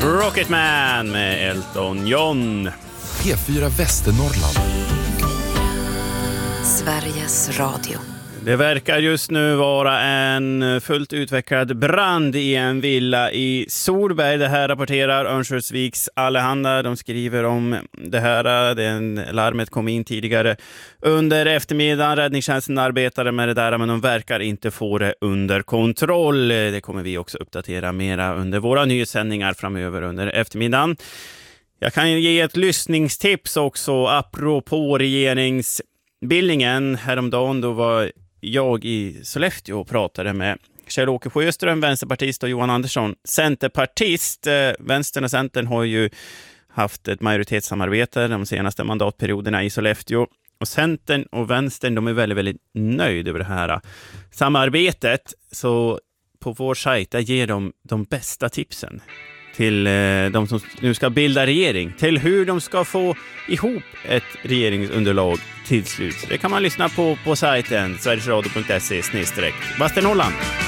Rocketman med Elton John. P4 Västernorrland. Sveriges Radio. Det verkar just nu vara en fullt utvecklad brand i en villa i Solberg. Det här rapporterar Örnsköldsviks Allehanda. De skriver om det här. Larmet kom in tidigare under eftermiddagen. Räddningstjänsten arbetade med det där, men de verkar inte få det under kontroll. Det kommer vi också uppdatera mera under våra nyhetssändningar framöver under eftermiddagen. Jag kan ge ett lyssningstips också apropå regeringsbildningen. Häromdagen då var jag i Sollefteå och pratade med Kjell-Åke Sjöström, vänsterpartist, och Johan Andersson, centerpartist. Vänstern och Centern har ju haft ett majoritetssamarbete de senaste mandatperioderna i Sollefteå. Och Centern och Vänstern, de är väldigt, väldigt nöjda över det här samarbetet. Så på vår sajt där ger de bästa tipsen till de som nu ska bilda regering, till hur de ska få ihop ett regeringsunderlag till slut. Det kan man lyssna på sajten sverigesradio.se/Västernorrland.